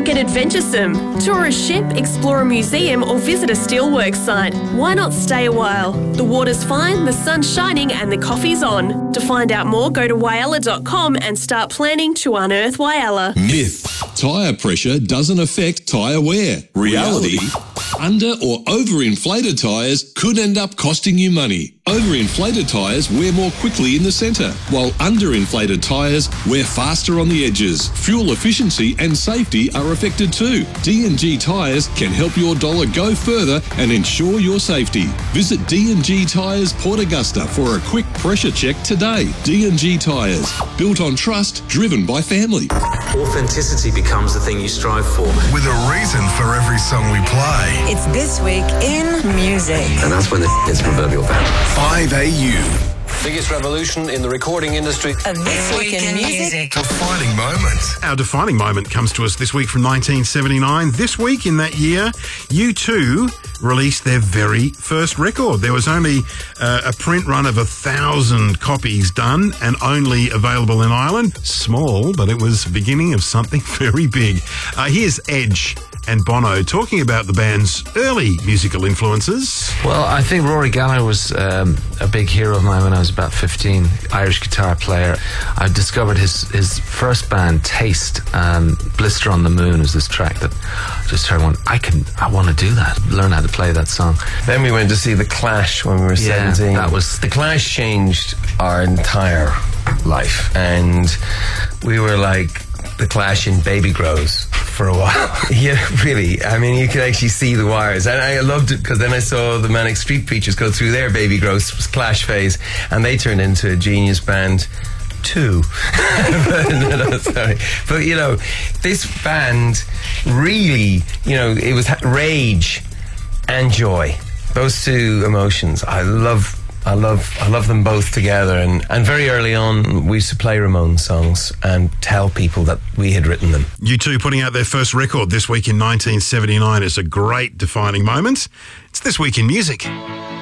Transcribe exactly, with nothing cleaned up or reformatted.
get adventuresome. Tour a ship, explore a museum or visit a steelworks site. Why not stay a while? The water's fine, the sun's shining and the coffee's on. To find out more, go to whyalla dot com and start planning to unearth Whyalla. Myth. Tyre pressure doesn't affect tyre wear. Reality. Under or overinflated tyres could end up costing you money. Overinflated tyres wear more quickly in the centre, while underinflated tyres wear faster on the edges. Fuel efficiency and safety are affected too. D and G Tyres can help your dollar go further and ensure your safety. Visit D and G Tyres Port Augusta for a quick pressure check today. D and G Tyres, built on trust, driven by family. Authenticity becomes the thing you strive for. With a reason for every song we play. It's This Week in Music. And that's when the hits proverbial van. five A U. Biggest revolution in the recording industry. And This Week in Music. Defining moment. Our defining moment comes to us this week from nineteen seventy-nine. This week in that year, U two released their very first record. There was only uh, a print run of a thousand copies done and only available in Ireland. Small, but it was the beginning of something very big. Uh, here's Edge and Bono talking about the band's early musical influences. Well, I think Rory Gallagher was um, a big hero of mine when I was about fifteen. Irish guitar player. I discovered his his first band, Taste. Um, Blister on the Moon was this track that I just heard. One, I can, I want to do that. Learn how to play that song. Then we went to see The Clash when we were Yeah, seventeen. that was The Clash changed our entire life, and we were like The Clash in Baby Grows for a while. Yeah, really. I mean, you could actually see the wires. And I loved it because then I saw the Manic Street Preachers go through their Baby Grows Clash phase, and they turned into a genius band too. but, no, no, sorry. But, you know, this band really, you know, it was rage and joy. Those two emotions. I love I love I love them both together, and, and very early on we used to play Ramones songs and tell people that we had written them. U two putting out their first record this week in nineteen seventy-nine is a great defining moment. It's This Week in Music.